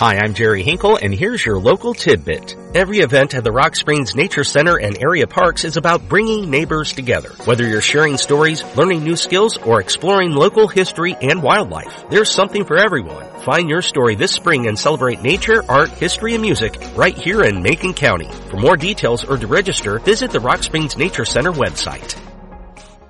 Hi, I'm Jerry Hinkle, and here's your local tidbit. Every event at the Rock Springs Nature Center and area parks is about bringing neighbors together. Whether you're sharing stories, learning new skills, or exploring local history and wildlife, there's something for everyone. Find your story this spring and celebrate nature, art, history, and music right here in Macon County. For more details or to register, visit the Rock Springs Nature Center website.